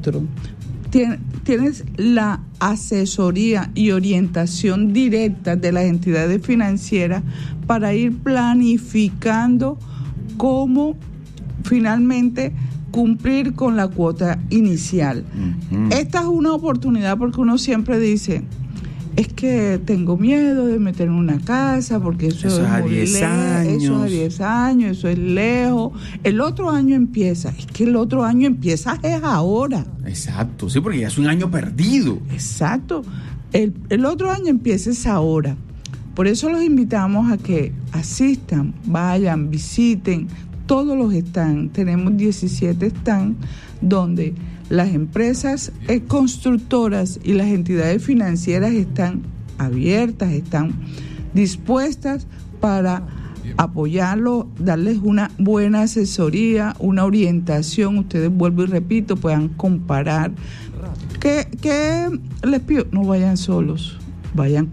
Tienes la asesoría y orientación directa de las entidades financieras para ir planificando cómo finalmente cumplir con la cuota inicial. Uh-huh. Esta es una oportunidad porque uno siempre dice, es que tengo miedo de meter en una casa porque eso es a 10 años. Eso es a 10 años, eso es lejos. El otro año empieza. Es que el otro año empieza es ahora. Exacto, sí, porque ya es un año perdido. Exacto. El otro año empieza es ahora. Por eso los invitamos a que asistan, vayan, visiten todos los stands. Tenemos 17 stands donde las empresas constructoras y las entidades financieras están abiertas, están dispuestas para apoyarlo, darles una buena asesoría, una orientación. Ustedes, vuelvo y repito, puedan comparar. ¿Qué les pido? No vayan solos, vayan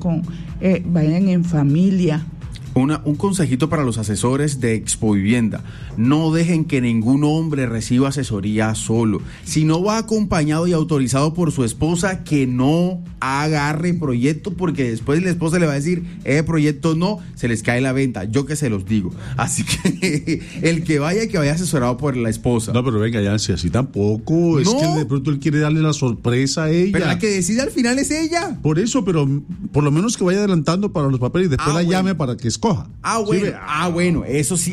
en familia. Un consejito para los asesores de Expovivienda: no dejen que ningún hombre reciba asesoría solo. Si no va acompañado y autorizado por su esposa, que no agarre proyecto, porque después la esposa le va a decir, proyecto no, se les cae la venta. Yo que se los digo. Así que el que vaya asesorado por la esposa. No, pero venga, Yancy, así tampoco. Es que de pronto él quiere darle la sorpresa a ella. Pero la que decide al final es ella. Por eso, pero por lo menos que vaya adelantando para los papeles y después llame para que escoja. Bueno, eso sí.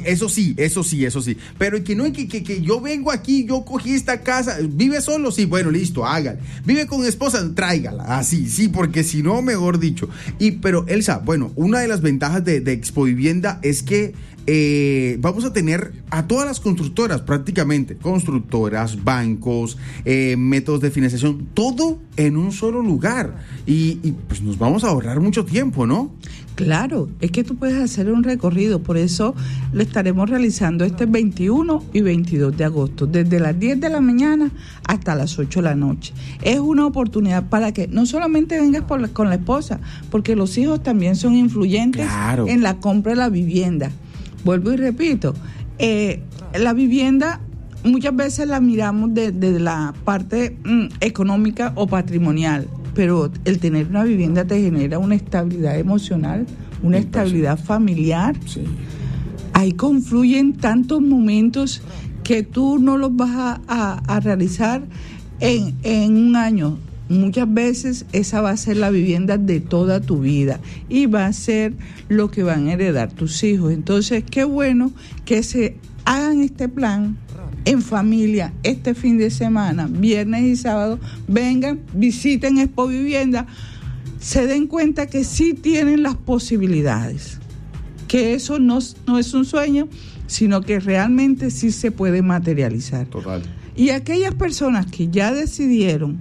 Pero que yo vengo aquí, yo cogí esta casa, ¿vive solo? Sí, bueno, listo, hágale. ¿Vive con esposa? Tráigala. Así, sí, porque si no, mejor dicho. Pero Elsa, bueno, una de las ventajas de Expovivienda es que vamos a tener a todas las constructoras prácticamente, constructoras, bancos, métodos de financiación, todo en un solo lugar y pues nos vamos a ahorrar mucho tiempo, ¿no? Claro, es que tú puedes hacer un recorrido, por eso lo estaremos realizando este 21 y 22 de agosto, desde las 10 de la mañana hasta las 8 de la noche. Es una oportunidad para que no solamente vengas con la esposa, porque los hijos también son influyentes en la compra de la vivienda. Vuelvo y repito, la vivienda muchas veces la miramos desde la parte económica o patrimonial, pero el tener una vivienda te genera una estabilidad emocional, una estabilidad familiar. Sí. Ahí confluyen tantos momentos que tú no los vas a realizar en un año. Muchas veces esa va a ser la vivienda de toda tu vida y va a ser lo que van a heredar tus hijos. Entonces, qué bueno que se hagan este plan en familia este fin de semana, viernes y sábado. Vengan, visiten Expovivienda, se den cuenta que sí tienen las posibilidades, que eso no es un sueño, sino que realmente sí se puede materializar. Total. Y aquellas personas que ya decidieron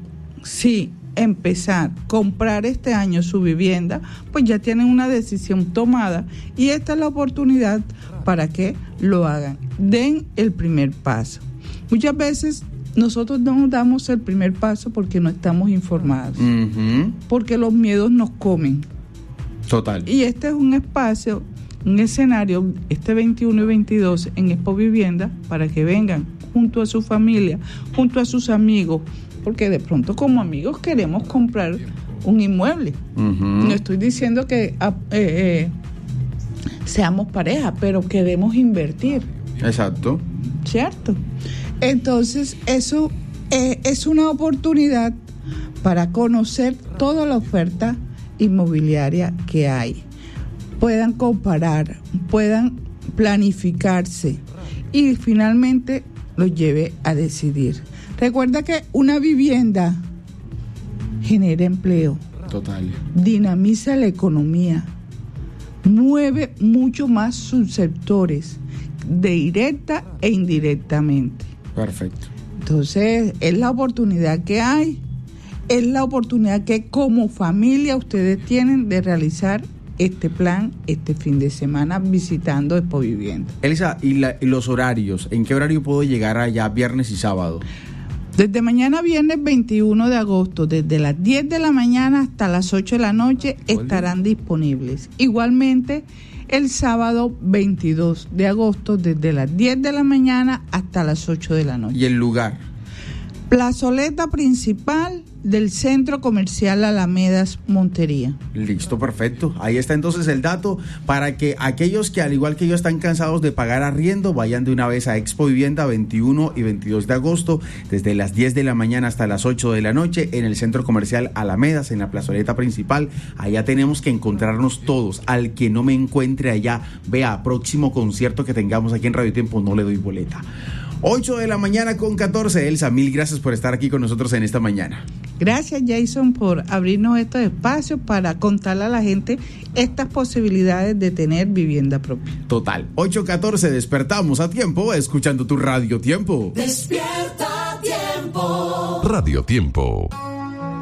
empezar, comprar este año su vivienda, pues ya tienen una decisión tomada y esta es la oportunidad para que lo hagan. Den el primer paso. Muchas veces nosotros no damos el primer paso porque no estamos informados, porque los miedos nos comen. Total. Y este es un espacio, un escenario, este 21 y 22 en Expovivienda, para que vengan junto a su familia, junto a sus amigos, porque de pronto como amigos queremos comprar un inmueble. No estoy diciendo que seamos pareja, pero queremos invertir. Exacto. ¿Cierto? Entonces, eso es una oportunidad para conocer toda la oferta inmobiliaria que hay. Puedan comparar, puedan planificarse y finalmente los lleve a decidir. Recuerda que una vivienda genera empleo. Total. Dinamiza la economía, mueve mucho más subsectores, directa e indirectamente. Perfecto. Entonces, es la oportunidad que hay, es la oportunidad que como familia ustedes tienen de realizar este plan este fin de semana visitando Expovivienda. Elsa, ¿y los horarios? ¿En qué horario puedo llegar allá viernes y sábado? Desde mañana viernes 21 de agosto, desde las 10 de la mañana hasta las 8 de la noche estarán disponibles. Igualmente, el sábado 22 de agosto, desde las 10 de la mañana hasta las 8 de la noche. ¿Y el lugar? Plazoleta principal del Centro Comercial Alamedas Montería. Listo, perfecto. Ahí está entonces el dato para que aquellos que al igual que yo están cansados de pagar arriendo, vayan de una vez a Expo Vivienda 21 y 22 de agosto, desde las 10 de la mañana hasta las 8 de la noche en el Centro Comercial Alamedas, en la plazoleta principal. Allá tenemos que encontrarnos todos. Al que no me encuentre allá, vea, próximo concierto que tengamos aquí en Radio Tiempo, no le doy boleta. 8 de la mañana con 14. Elsa, mil gracias por estar aquí con nosotros en esta mañana. Gracias, Jason, por abrirnos estos espacios para contarle a la gente estas posibilidades de tener vivienda propia. Total. 8:14, despertamos a tiempo, escuchando tu Radio Tiempo. Despierta a tiempo. Radio Tiempo.